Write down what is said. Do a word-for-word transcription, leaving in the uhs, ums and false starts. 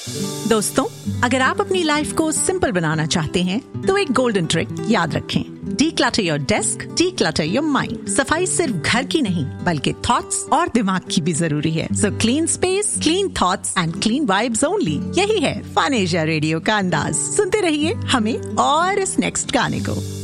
दोस्तों, अगर आप अपनी लाइफ को सिंपल बनाना चाहते हैं तो एक गोल्डन ट्रिक याद रखें। Declutter your desk, declutter your mind. सफाई सिर्फ घर की नहीं बल्कि थॉट्स और दिमाग की भी जरूरी है। So clean space, clean thoughts and clean vibes only. यही है फन एशिया रेडियो का अंदाज। सुनते रहिए हमें और इस नेक्स्ट गाने को।